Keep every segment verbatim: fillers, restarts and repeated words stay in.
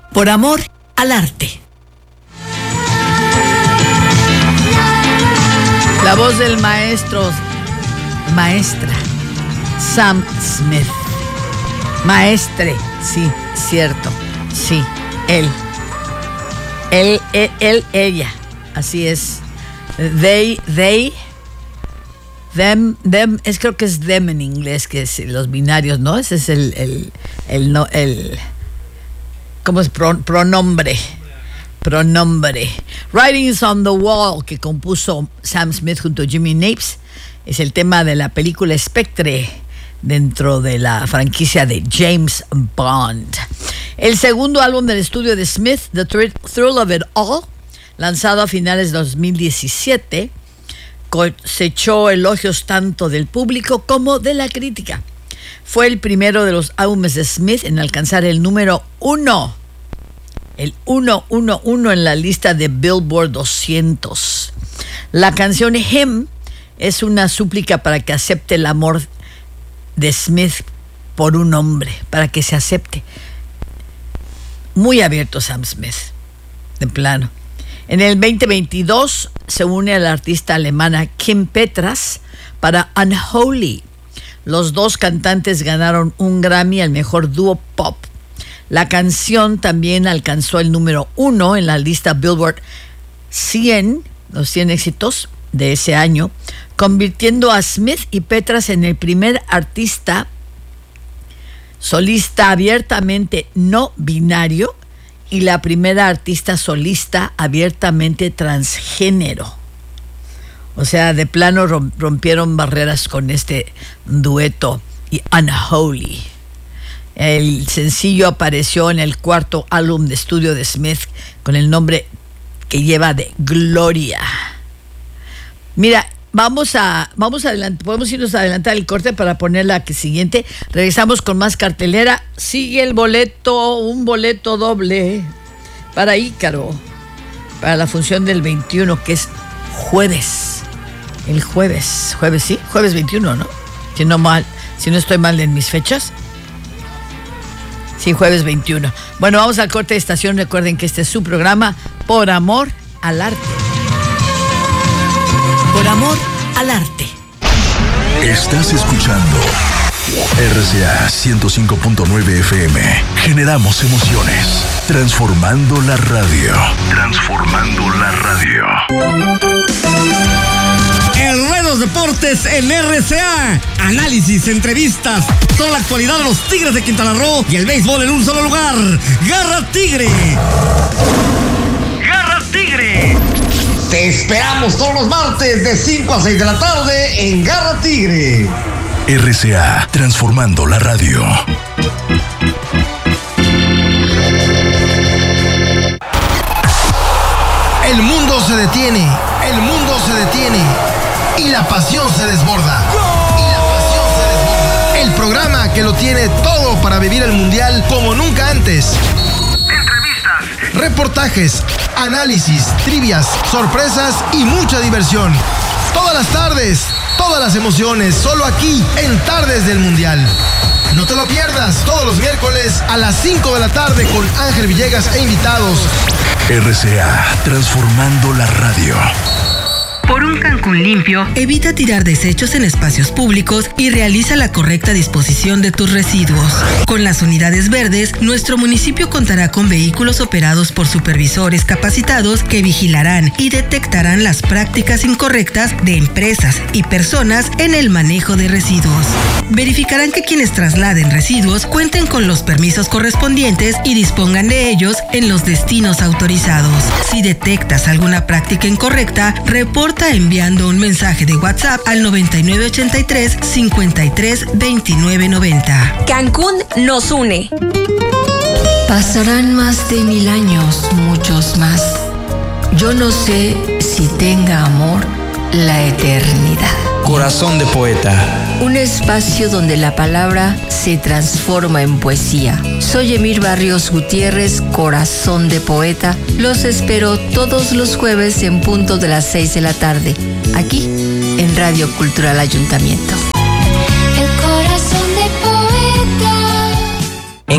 Por amor al arte. La voz del maestro, maestra, Sam Smith. Maestre, sí, cierto, sí, él. Él, él, él, ella, así es. They, they, them, them, es creo que es them en inglés, que es los binarios, ¿no? Ese es el, el, el, no, el, ¿cómo es? Pro, pronombre, pronombre. Writings on the Wall, que compuso Sam Smith junto a Jimmy Napes, es el tema de la película Spectre, dentro de la franquicia de James Bond. El segundo álbum del estudio de Smith, The Thrill of It All, lanzado a finales de dos mil diecisiete, cosechó elogios tanto del público como de la crítica. Fue el primero de los álbumes de Smith en alcanzar el número uno, el uno, uno, uno en la lista de Billboard doscientos. La canción Him es una súplica para que acepte el amor de Smith por un hombre, para que se acepte. Muy abierto Sam Smith, de plano. En el veinte veintidós se une a la artista alemana Kim Petras para Unholy. Los dos cantantes ganaron un Grammy al mejor dúo pop. La canción también alcanzó el número uno en la lista Billboard cien, los cien éxitos de ese año, convirtiendo a Smith y Petras en el primer artista solista abiertamente no binario y la primera artista solista abiertamente transgénero. O sea, de plano rompieron barreras con este dueto y Unholy. El sencillo apareció en el cuarto álbum de estudio de Smith con el nombre que lleva de Gloria. Mira, Vamos a, vamos adelante, podemos irnos a adelantar el corte para poner la que siguiente. Regresamos con más cartelera. Sigue el boleto, un boleto doble para Ícaro, para la función del veintiuno, que es jueves. El jueves, jueves, sí, jueves veintiuno, ¿no? Si no mal, si no estoy mal en mis fechas. Sí, jueves veintiuno. Bueno, vamos al corte de estación. Recuerden que este es su programa Por Amor al Arte. Por amor al arte. Estás escuchando R C A ciento cinco punto nueve F M. Generamos emociones. Transformando la radio. Transformando la radio. El Rey de los Deportes en R C A. Análisis, entrevistas, toda la actualidad de los Tigres de Quintana Roo y el béisbol en un solo lugar. Garra Tigre. Garra Tigre. Te esperamos todos los martes de cinco a seis de la tarde en Garra Tigre. R C A, transformando la radio. El mundo se detiene, el mundo se detiene y la pasión se desborda. Y la pasión se desborda. El programa que lo tiene todo para vivir el mundial como nunca antes. Entrevistas, reportajes, análisis, trivias, sorpresas y mucha diversión. Todas las tardes, todas las emociones, solo aquí en Tardes del Mundial. No te lo pierdas todos los miércoles a las cinco de la tarde con Ángel Villegas e invitados. R C A, transformando la radio. Por un Cancún limpio, evita tirar desechos en espacios públicos y realiza la correcta disposición de tus residuos. Con las unidades verdes, nuestro municipio contará con vehículos operados por supervisores capacitados que vigilarán y detectarán las prácticas incorrectas de empresas y personas en el manejo de residuos. Verificarán que quienes trasladen residuos cuenten con los permisos correspondientes y dispongan de ellos en los destinos autorizados. Si detectas alguna práctica incorrecta, reporta enviando un mensaje de WhatsApp al noventa y nueve ochenta y tres cincuenta y tres veintinueve noventa. Cancún nos une. Pasarán más de mil años, muchos más. Yo no sé si tenga amor la eternidad. Corazón de poeta. Un espacio donde la palabra se transforma en poesía. Soy Emir Barrios Gutiérrez, Corazón de Poeta. Los espero todos los jueves en punto de las seis de la tarde, aquí en Radio Cultural Ayuntamiento. El corazón de poeta. En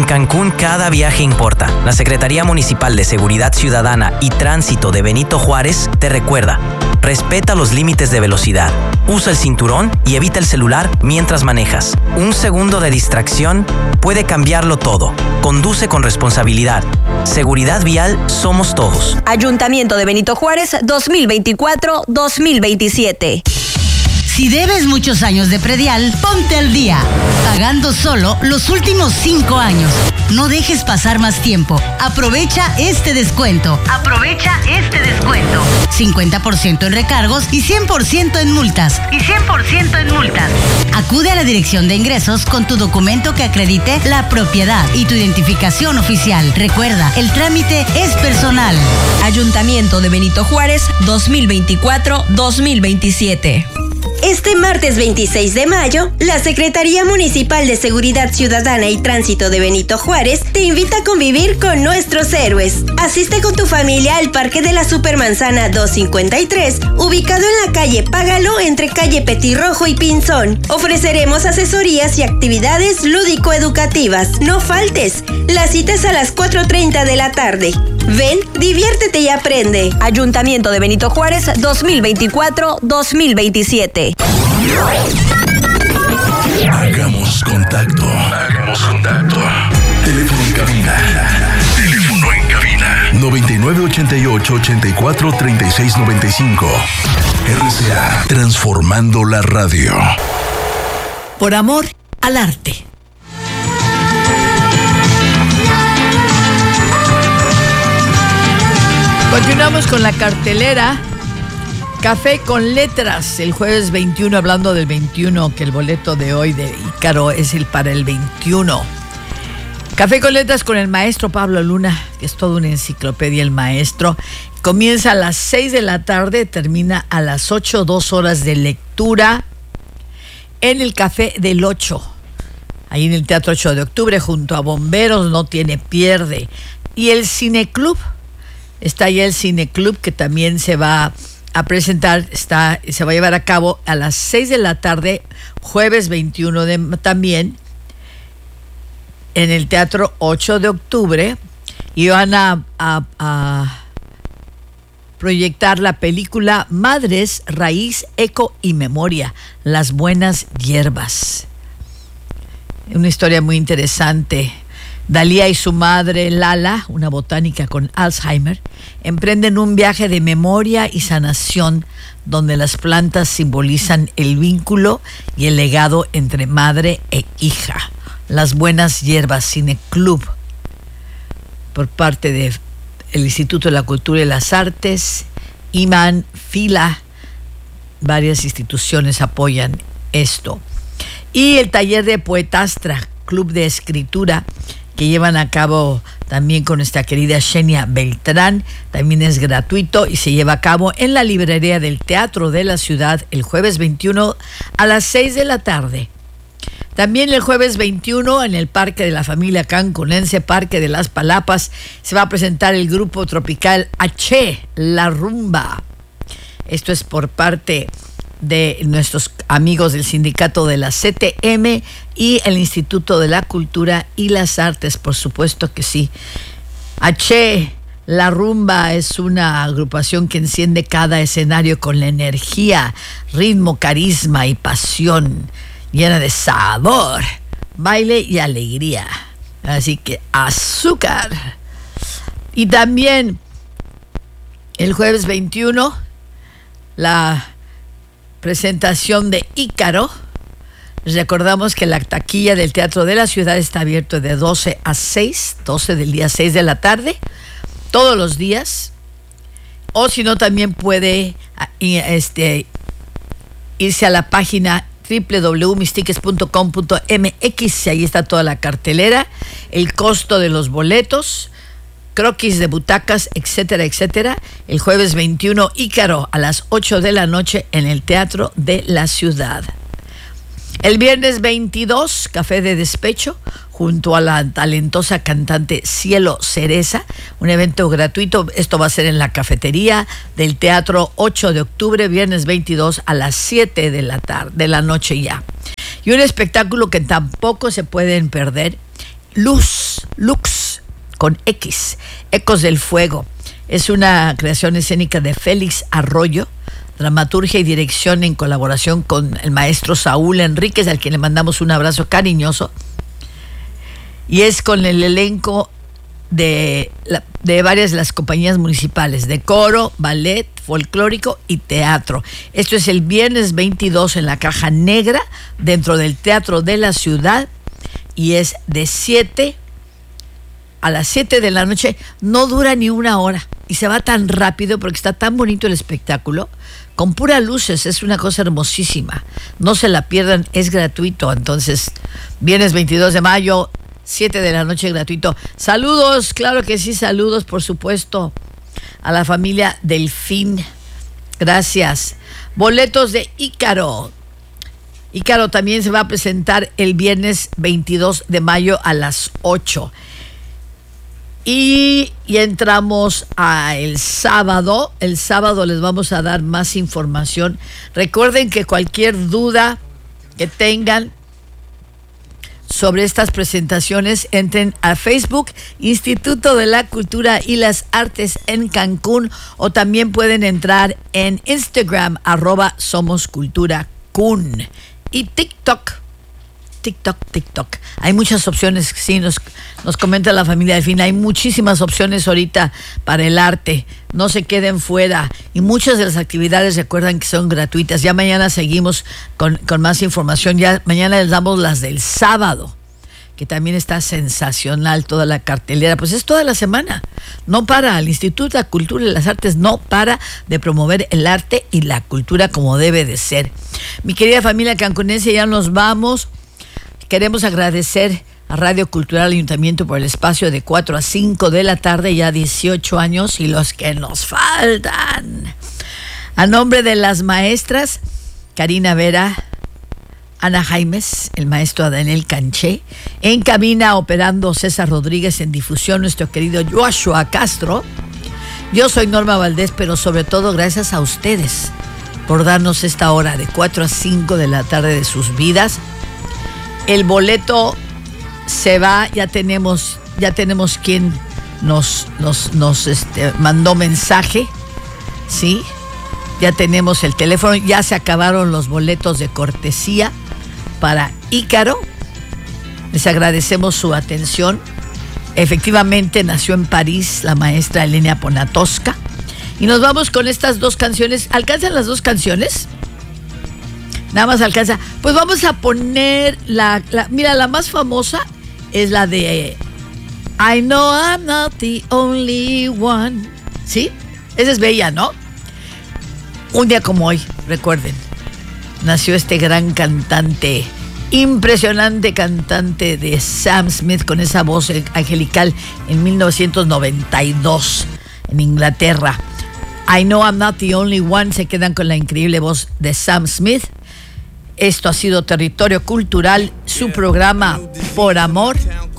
Cancún cada viaje importa. La Secretaría Municipal de Seguridad Ciudadana y Tránsito de Benito Juárez te recuerda: respeta los límites de velocidad, usa el cinturón y evita el celular mientras manejas. Un segundo de distracción puede cambiarlo todo. Conduce con responsabilidad. Seguridad vial somos todos. Ayuntamiento de Benito Juárez dos mil veinticuatro dos mil veintisiete. Si debes muchos años de predial, ponte al día, pagando solo los últimos cinco años. No dejes pasar más tiempo. Aprovecha este descuento. Aprovecha este descuento. cincuenta por ciento en recargos y cien por ciento en multas. Y cien por ciento en multas. Acude a la Dirección de Ingresos con tu documento que acredite la propiedad y tu identificación oficial. Recuerda, el trámite es personal. Ayuntamiento de Benito Juárez dos mil veinticuatro dos mil veintisiete. Este martes veintiséis de mayo, la Secretaría Municipal de Seguridad Ciudadana y Tránsito de Benito Juárez te invita a convivir con nuestros héroes. Asiste con tu familia al Parque de la Supermanzana doscientos cincuenta y tres, ubicado en la calle Págalo entre calle Petirrojo y Pinzón. Ofreceremos asesorías y actividades lúdico-educativas. No faltes. La cita es a las cuatro treinta de la tarde. Ven, diviértete y aprende. Ayuntamiento de Benito Juárez dos mil veinticuatro dos mil veintisiete. Hagamos contacto. Hagamos contacto. Teléfono en cabina. Teléfono en cabina. noventa y nueve ochenta y ocho ochenta y cuatro treinta y seis noventa y cinco. R C A. Transformando la radio. Por amor al arte. Continuamos con la cartelera. Café con letras, el jueves veintiuno, hablando del veintiuno, que el boleto de hoy de Ícaro es el para el veintiuno. Café con letras con el maestro Pablo Luna, que es toda una enciclopedia el maestro. Comienza a las seis de la tarde, termina a las ocho, dos horas de lectura en el Café del ocho, ahí en el Teatro ocho de octubre, junto a Bomberos, no tiene pierde. Y el Cineclub, está ahí el Cineclub, que también se va a presentar, está, se va a llevar a cabo a las seis de la tarde, jueves veintiuno de, también, en el Teatro ocho de octubre, y van a, a, a proyectar la película Madres, Raíz, Eco y Memoria, Las Buenas Hierbas. Una historia muy interesante. Dalía y su madre Lala, una botánica con Alzheimer, emprenden un viaje de memoria y sanación donde las plantas simbolizan el vínculo y el legado entre madre e hija. Las Buenas Hierbas, Cineclub, por parte del Instituto de la Cultura y las Artes, Iman, Fila, varias instituciones apoyan esto. Y el taller de Poetastra, Club de Escritura, que llevan a cabo también con nuestra querida Xenia Beltrán, también es gratuito y se lleva a cabo en la librería del Teatro de la Ciudad el jueves veintiuno a las seis de la tarde. También el jueves veintiuno en el Parque de la Familia Cancunense, Parque de las Palapas, se va a presentar el grupo tropical H, La Rumba. Esto es por parte de nuestros amigos del sindicato de la C T M y el Instituto de la Cultura y las Artes, por supuesto que sí. H, La Rumba es una agrupación que enciende cada escenario con la energía, ritmo, carisma y pasión, llena de sabor, baile y alegría. Así que azúcar. Y también el jueves veintiuno, la presentación de Ícaro. Les recordamos que la taquilla del Teatro de la Ciudad está abierto de doce a seis, doce del día, seis de la tarde, todos los días. O si no, también puede este, irse a la página doble u doble u doble u punto mis tickets punto com punto m x, ahí está toda la cartelera, el costo de los boletos, croquis de butacas, etcétera, etcétera. El jueves veintiuno, Ícaro, a las ocho de la noche en el Teatro de la Ciudad. El viernes veintidós, Café de Despecho, junto a la talentosa cantante Cielo Cereza, un evento gratuito. Esto va a ser en la cafetería del Teatro ocho de octubre, viernes veintidós a las siete de la tarde, de la noche ya. Y un espectáculo que tampoco se pueden perder, Luz, Lux, con X, Ecos del Fuego. Es una creación escénica de Félix Arroyo, dramaturgia y dirección en colaboración con el maestro Saúl Enríquez, al quien le mandamos un abrazo cariñoso. Y es con el elenco de, la, de varias de las compañías municipales, de coro, ballet, folclórico y teatro. Esto es el viernes veintidós en la Caja Negra, dentro del Teatro de la Ciudad, y es de siete a las siete de la noche. No dura ni una hora y se va tan rápido porque está tan bonito el espectáculo, con puras luces. Es una cosa hermosísima, no se la pierdan, es gratuito. Entonces, viernes veintidós de mayo, siete de la noche, gratuito. Saludos, claro que sí, saludos por supuesto a la familia Delfín, gracias. Boletos de Ícaro. Ícaro también se va a presentar el viernes veintidós de mayo a las ocho. Y, y entramos a el sábado. El sábado les vamos a dar más información. Recuerden que cualquier duda que tengan sobre estas presentaciones, entren a Facebook, Instituto de la Cultura y las Artes en Cancún, o también pueden entrar en Instagram, arroba Somos Cultura Cun, y TikTok. TikTok, TikTok. Hay muchas opciones, sí, nos, nos comenta la familia Delfín, hay muchísimas opciones ahorita para el arte, no se queden fuera, y muchas de las actividades recuerdan que son gratuitas. Ya mañana seguimos con, con más información, ya mañana les damos las del sábado, que también está sensacional toda la cartelera. Pues es toda la semana, no para. El Instituto de la Cultura y las Artes no para de promover el arte y la cultura como debe de ser. Mi querida familia cancunense, ya nos vamos. Queremos agradecer a Radio Cultural Ayuntamiento por el espacio de cuatro a cinco de la tarde, ya dieciocho años, y los que nos faltan. A nombre de las maestras Karina Vera, Ana Jaimes, el maestro Daniel Canché, en cabina operando César Rodríguez, en difusión nuestro querido Joshua Castro. Yo soy Norma Valdés, pero sobre todo gracias a ustedes por darnos esta hora de cuatro a cinco de la tarde de sus vidas. El boleto se va, ya tenemos, ya tenemos quien nos, nos, nos este, mandó mensaje, ¿sí? Ya tenemos el teléfono, ya se acabaron los boletos de cortesía para Ícaro. Les agradecemos su atención. Efectivamente, nació en París la maestra Elena Poniatowska. Y nos vamos con estas dos canciones. ¿Alcanzan las dos canciones? Nada más alcanza. Pues vamos a poner la, la... Mira, la más famosa es la de I know I'm not the only one. ¿Sí? Esa es bella, ¿no? Un día como hoy, recuerden, nació este gran cantante, impresionante cantante de Sam Smith, con esa voz angelical, en mil novecientos noventa y dos en Inglaterra. I know I'm not the only one. Se quedan con la increíble voz de Sam Smith. Esto ha sido Territorio Cultural, su programa Por Amor.